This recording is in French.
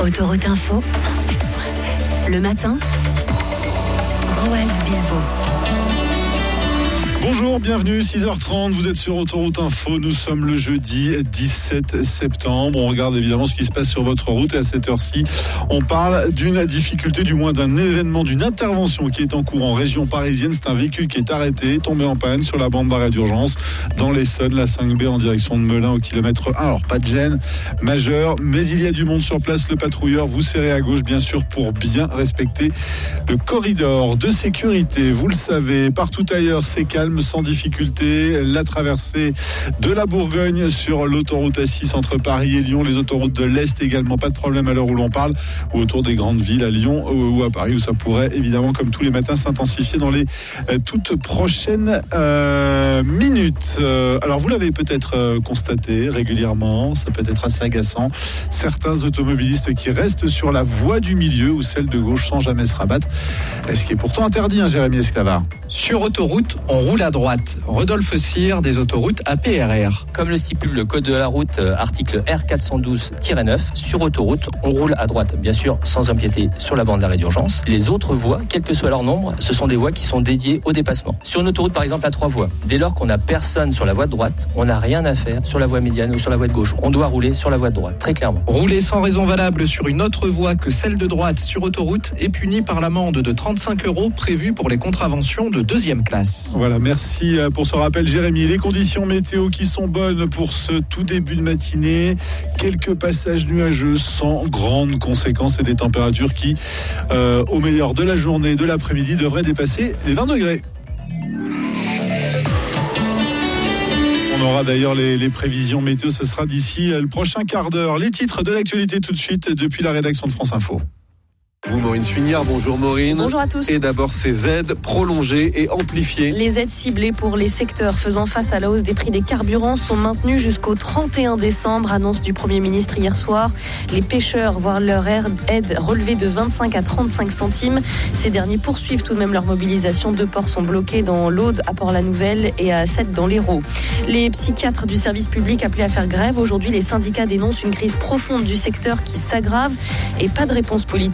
Autoroute Info, 107.7. Le matin, Roald Bilbo. Bonjour, bienvenue, 6h30, vous êtes sur Autoroute Info, nous sommes le jeudi 17 septembre, on regarde évidemment ce qui se passe sur votre route et à cette heure-ci, on parle d'une difficulté, du moins d'un événement, d'une intervention qui est en cours en région parisienne. C'est un véhicule qui est arrêté, tombé en panne sur la bande d'arrêt d'urgence dans l'Essonne, la 5B en direction de Melun au kilomètre 1. Alors pas de gêne majeure, mais il y a du monde sur place, le patrouilleur vous serrez à gauche bien sûr pour bien respecter le corridor de sécurité. Vous le savez, partout ailleurs c'est calme, sans difficulté. La traversée de la Bourgogne sur l'autoroute A6 entre Paris et Lyon, les autoroutes de l'Est également, pas de problème à l'heure où l'on parle, ou autour des grandes villes à Lyon ou à Paris, où ça pourrait évidemment comme tous les matins s'intensifier dans les toutes prochaines minutes. Alors vous l'avez peut-être constaté régulièrement, ça peut être assez agaçant, certains automobilistes qui restent sur la voie du milieu ou celle de gauche sans jamais se rabattre, ce qui est pourtant interdit, Jérémy Esclavard. Sur autoroute, on roule à droite. Rodolphe Cyr, des autoroutes APRR. Comme le stipule le code de la route, article R412-9, sur autoroute, on roule à droite, bien sûr, sans empiéter sur la bande d'arrêt d'urgence. Les autres voies, quel que soit leur nombre, ce sont des voies qui sont dédiées au dépassement. Sur une autoroute, par exemple, à 3 voies, dès lors qu'on n'a personne sur la voie de droite, on n'a rien à faire sur la voie médiane ou sur la voie de gauche. On doit rouler sur la voie de droite, très clairement. Rouler sans raison valable sur une autre voie que celle de droite sur autoroute est puni par l'amende de 35 € prévue pour les contraventions de 2e classe. Voilà, merci pour ce rappel, Jérémy. Les conditions météo qui sont bonnes pour ce tout début de matinée. Quelques passages nuageux sans grandes conséquences et des températures qui, au meilleur de la journée, de l'après-midi, devraient dépasser les 20 degrés. On aura d'ailleurs les prévisions météo, ce sera d'ici le prochain quart d'heure. Les titres de l'actualité tout de suite depuis la rédaction de France Info. Vous, Maureen Suignard, bonjour Maureen. Bonjour à tous. Et d'abord ces aides prolongées et amplifiées. Les aides ciblées pour les secteurs faisant face à la hausse des prix des carburants sont maintenues jusqu'au 31 décembre, annonce du Premier ministre hier soir. Les pêcheurs voient leur aide relevée de 25 à 35 centimes. Ces derniers poursuivent tout de même leur mobilisation. 2 ports sont bloqués dans l'Aude, à Port-la-Nouvelle et à 7 dans l'Hérault. Les psychiatres du service public appelés à faire grève. Aujourd'hui, les syndicats dénoncent une crise profonde du secteur qui s'aggrave et pas de réponse politique.